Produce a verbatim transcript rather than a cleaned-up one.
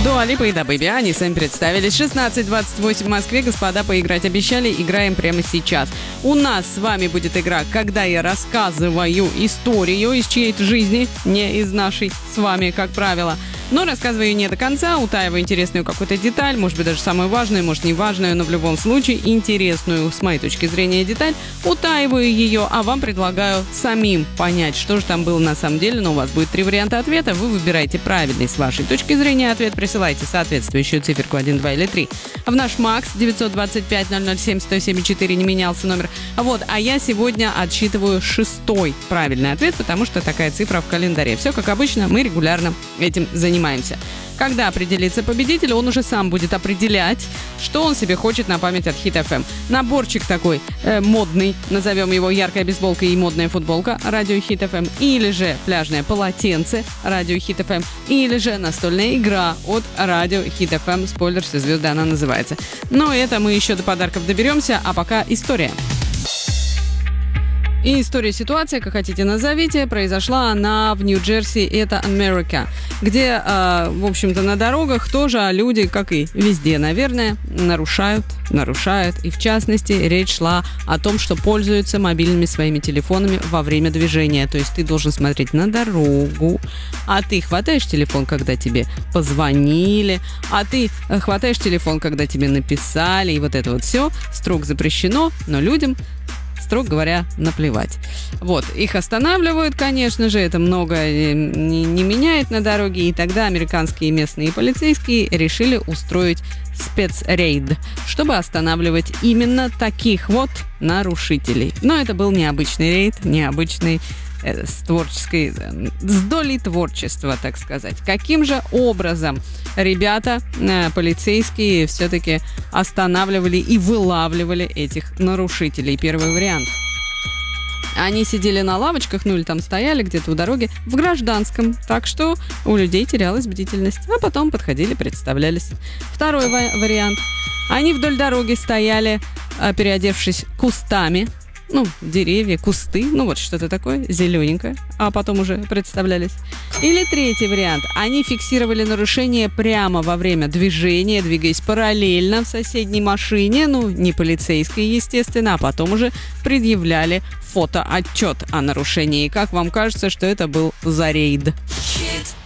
Дуа Липа и Да Бэйби, они сами представились. шестнадцать двадцать восемь в Москве. Господа, поиграть обещали. Играем прямо сейчас. У нас с вами будет игра, когда я рассказываю историю из чьей-то жизни, не из нашей с вами, как правило. Но рассказываю ее не до конца, утаиваю интересную какую-то деталь, может быть, даже самую важную, может, не важную, но в любом случае интересную, с моей точки зрения, деталь. Утаиваю ее, а вам предлагаю самим понять, что же там было на самом деле. Но у вас будет три варианта ответа. Вы выбираете правильный с вашей точки зрения ответ, присылайте соответствующую циферку один, два или три в наш Макс девятьсот двадцать пять ноль ноль семь сто семь четыре, не менялся номер. Вот, а я сегодня отсчитываю шестой правильный ответ, потому что такая цифра в календаре. Все как обычно, мы регулярно этим занимаемся. Когда определится победитель, он уже сам будет определять, что он себе хочет на память от Хит эф эм. Наборчик такой э, модный, назовем его яркая бейсболка и модная футболка радио Хит эф эм, или же пляжное полотенце радио Хит эф эм, или же настольная игра от радио Хит эф эм. Спойлер, все звезды она называется. Но это мы еще до подарков доберемся, а пока история. И история, ситуация, как хотите назовите, произошла она в Нью-Джерси, это Америка, где, э, в общем-то, на дорогах тоже люди, как и везде, наверное, нарушают, нарушают. И в частности, речь шла о том, что пользуются мобильными своими телефонами во время движения. То есть ты должен смотреть на дорогу, а ты хватаешь телефон, когда тебе позвонили, а ты хватаешь телефон, когда тебе написали, и вот это вот все строго запрещено, но людям, строго говоря, наплевать. Вот, их останавливают, конечно же, это многое не, не меняет на дороге, и тогда американские местные полицейские решили устроить спецрейд, чтобы останавливать именно таких вот нарушителей. Но это был необычный рейд, необычный э, с творческой, э, с долей творчества, так сказать. Каким же образом ребята, э, полицейские, все-таки останавливали и вылавливали этих нарушителей? Первый вариант. Они сидели на лавочках, ну или там стояли где-то у дороги в гражданском, так что у людей терялась бдительность, а потом подходили, представлялись. Второй ва- вариант. Они вдоль дороги стояли, переодевшись кустами, ну, деревья, кусты, ну вот что-то такое, зелененькое, а потом уже представлялись. Или третий вариант. Они фиксировали нарушение прямо во время движения, двигаясь параллельно в соседней машине, ну, не полицейской, естественно, а потом уже предъявляли фотоотчет о нарушении. И как вам кажется, что это был за рейд?